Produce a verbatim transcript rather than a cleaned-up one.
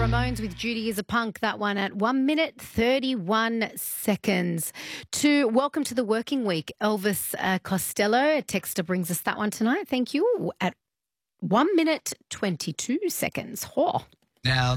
Ramones with Judy is a Punk, that one at one minute thirty-one seconds. To welcome to the working week, Elvis uh, Costello, a texter brings us that one tonight. Thank you. At one minute twenty-two seconds. Oh. Now,